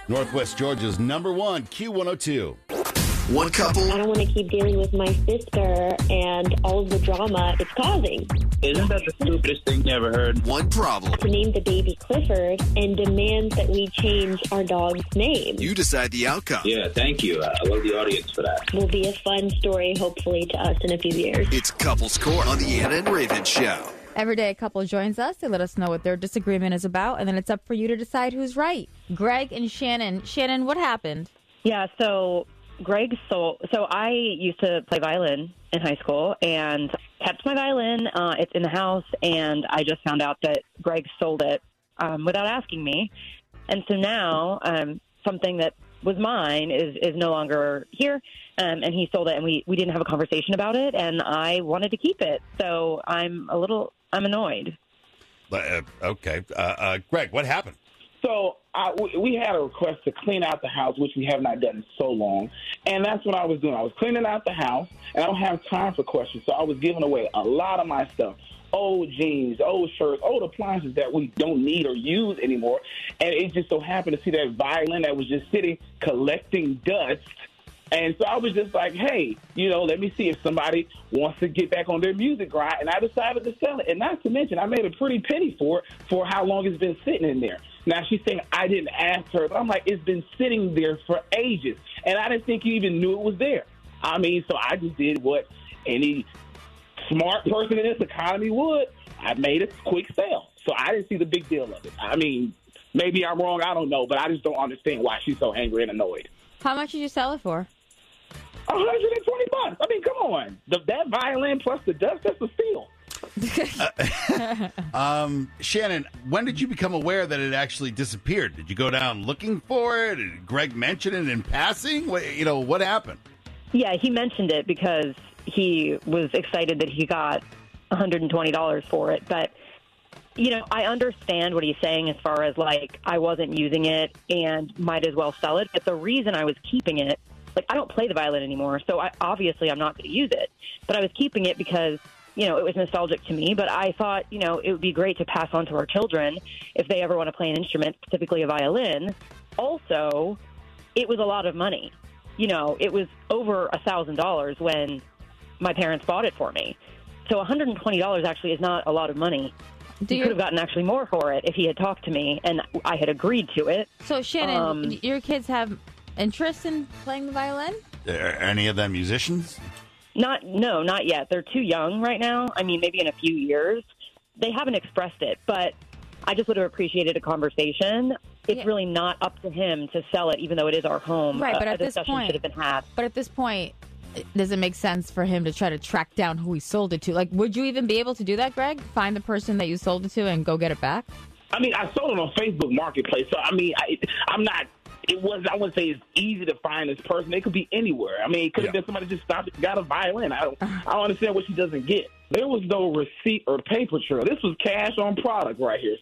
Northwest Georgia's number one, Q102. One couple. I don't want to keep dealing with my sister and all of the drama it's causing. Isn't that the stupidest thing you ever heard? One problem. To name the baby Clifford and demands that we change our dog's name. You decide the outcome. Yeah, thank you. I love the audience for that. Will be a fun story, hopefully, to us in a few years. It's Couples Court on the Anna and Raven Show. Every day a couple joins us. They let us know what their disagreement is about, and then it's up for you to decide who's right. Greg and Shannon. Shannon, what happened? Yeah, so Greg sold. So I used to play violin in high school and kept my violin. It's in the house, and I just found out that Greg sold it without asking me. And so now something that was mine is no longer here, and he sold it, and we didn't have a conversation about it, and I wanted to keep it. So I'm annoyed. Okay. Greg, what happened? So we had a request to clean out the house, which we have not done in so long. And that's what I was doing. I was cleaning out the house, and I don't have time for questions. So I was giving away a lot of my stuff, old jeans, old shirts, old appliances that we don't need or use anymore. And it just so happened to see that violin that was just sitting collecting dust. And so I was just like, hey, let me see if somebody wants to get back on their music grind. And I decided to sell it. And not to mention, I made a pretty penny for it for how long it's been sitting in there. Now, she's saying I didn't ask her, but I'm like, it's been sitting there for ages. And I didn't think you even knew it was there. I mean, so I just did what any smart person in this economy would. I made a quick sale. So I didn't see the big deal of it. I mean, maybe I'm wrong. I don't know. But I just don't understand why she's so angry and annoyed. How much did you sell it for? $120. I mean, come on. That violin plus the dust, that's a steal. Shannon, when did you become aware that it actually disappeared? Did you go down looking for it? Did Greg mention it in passing? What happened? Yeah, he mentioned it because he was excited that he got $120 for it. But, I understand what he's saying as far as, I wasn't using it and might as well sell it. But the reason I was keeping it, I don't play the violin anymore, so obviously I'm not going to use it. But I was keeping it because it was nostalgic to me, but I thought, it would be great to pass on to our children if they ever want to play an instrument, specifically a violin. Also, it was a lot of money. It was over $1,000 when my parents bought it for me. So $120 actually is not a lot of money. He could have gotten actually more for it if he had talked to me and I had agreed to it. So, Shannon, your kids have interest in playing the violin? Are any of them musicians? Not yet. They're too young right now. I mean, maybe in a few years. They haven't expressed it, but I just would have appreciated a conversation. It's really not up to him to sell it, even though it is our home. Right, but at this discussion point, should have been had. But at this point, does it make sense for him to try to track down who he sold it to? Would you even be able to do that, Greg? Find the person that you sold it to and go get it back? I mean, I sold it on Facebook Marketplace, so I mean, I'm not. I wouldn't say it's easy to find this person. It could be anywhere. I mean, it could have been somebody just stopped and got a violin. I don't understand what she doesn't get. There was no receipt or paper trail. This was cash on product right here.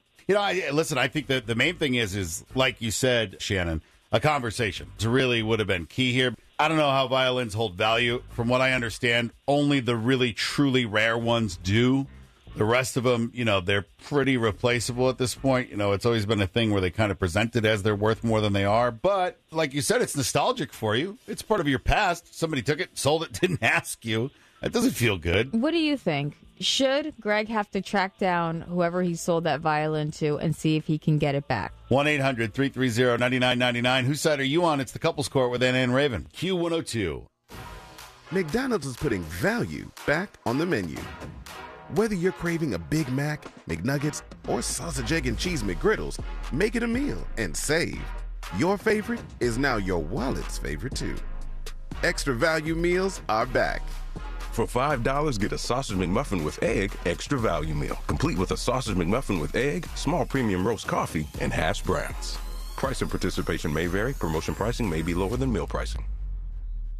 I think that the main thing is like you said, Shannon, a conversation really would have been key here. I don't know how violins hold value. From what I understand, only the really, truly rare ones do. The rest of them, they're pretty replaceable at this point. It's always been a thing where they kind of present it as they're worth more than they are. But like you said, it's nostalgic for you. It's part of your past. Somebody took it, sold it, didn't ask you. That doesn't feel good. What do you think? Should Greg have to track down whoever he sold that violin to and see if he can get it back? 1-800-330-9999. Whose side are you on? It's the Couples Court with Anna and Raven. Q102. McDonald's is putting value back on the menu. Whether you're craving a Big Mac, McNuggets, or sausage, egg, and cheese McGriddles, make it a meal and save. Your favorite is now your wallet's favorite, too. Extra value meals are back. For $5, get a Sausage McMuffin with Egg Extra Value Meal, complete with a Sausage McMuffin with egg, small premium roast coffee, and hash browns. Price and participation may vary. Promotion pricing may be lower than meal pricing.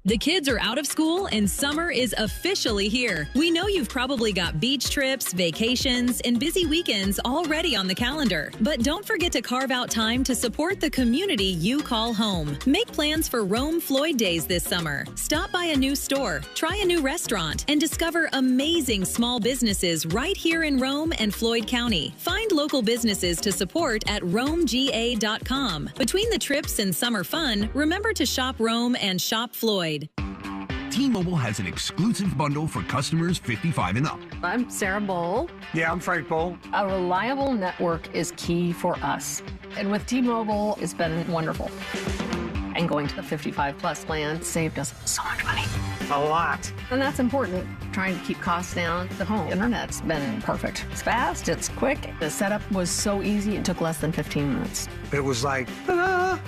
The kids are out of school and summer is officially here. We know you've probably got beach trips, vacations, and busy weekends already on the calendar. But don't forget to carve out time to support the community you call home. Make plans for Rome Floyd Days this summer. Stop by a new store, try a new restaurant, and discover amazing small businesses right here in Rome and Floyd County. Find local businesses to support at RomeGA.com. Between the trips and summer fun, remember to shop Rome and shop Floyd. T-Mobile has an exclusive bundle for customers 55 and up. I'm Sarah Bowl. Yeah, I'm Frank Bowl. A reliable network is key for us. And with T-Mobile, it's been wonderful. And going to the 55 plus plan saved us so much money. A lot. And that's important. Trying to keep costs down. The home internet's been perfect. It's fast, it's quick. The setup was so easy, it took less than 15 minutes. It was like, ah.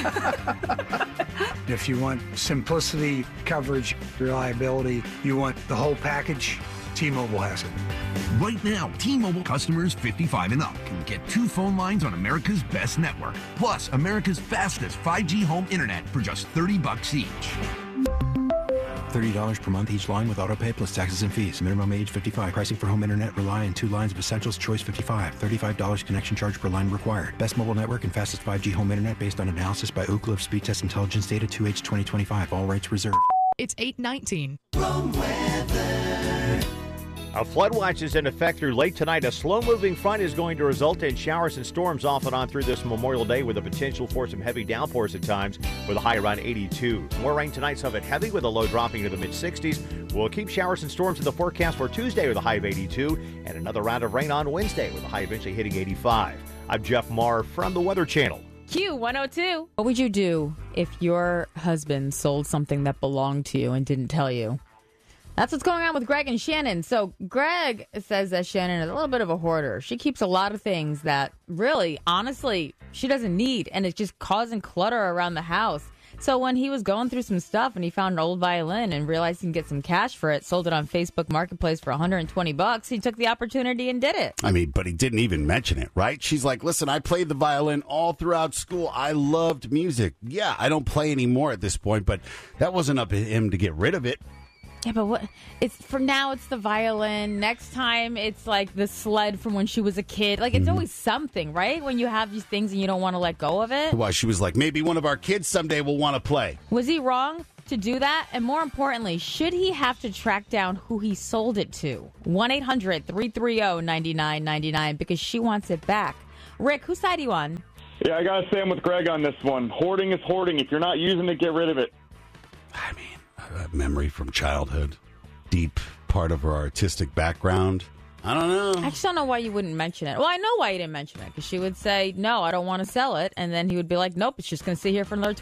If you want simplicity, coverage, reliability, you want the whole package, T-Mobile has it. Right now, T-Mobile customers 55 and up can get 2 phone lines on America's best network, plus America's fastest 5G home internet for just $30 each. $30 per month each line with autopay plus taxes and fees. Minimum age 55. Pricing for home internet rely on 2 lines of essentials. Choice 55. $35 connection charge per line required. Best mobile network and fastest 5G home internet based on analysis by Ookla of Speed Test Intelligence data 2H 2025. All rights reserved. It's 8:19. A flood watch is in effect through late tonight. A slow-moving front is going to result in showers and storms off and on through this Memorial Day with the potential for some heavy downpours at times with a high around 82. More rain tonight, some of it heavy with a low dropping to the mid-60s. We'll keep showers and storms in the forecast for Tuesday with a high of 82 and another round of rain on Wednesday with a high eventually hitting 85. I'm Jeff Marr from the Weather Channel. Q102. What would you do if your husband sold something that belonged to you and didn't tell you? That's what's going on with Greg and Shannon. So Greg says that Shannon is a little bit of a hoarder. She keeps a lot of things that really, honestly, she doesn't need, and it's just causing clutter around the house. So when he was going through some stuff and he found an old violin and realized he can get some cash for it, sold it on Facebook Marketplace for $120, he took the opportunity and did it. I mean, but he didn't even mention it, right? She's like, listen, I played the violin all throughout school. I loved music. Yeah, I don't play anymore at this point, but that wasn't up to him to get rid of it. Yeah, but what? It's for now. It's the violin. Next time, it's like the sled from when she was a kid. Like it's always something, right? When you have these things and you don't want to let go of it. Well, she was like, maybe one of our kids someday will want to play. Was he wrong to do that? And more importantly, should he have to track down who he sold it to? 1-800-330-9999 because she wants it back. Rick, whose side are you on? Yeah, I gotta say I'm with Greg on this one. Hoarding is hoarding. If you're not using it, get rid of it. I mean, a memory from childhood, deep part of her artistic background. I don't know. I just don't know why you wouldn't mention it. Well, I know why you didn't mention it, because she would say, no, I don't want to sell it. And then he would be like, nope, it's just going to sit here for another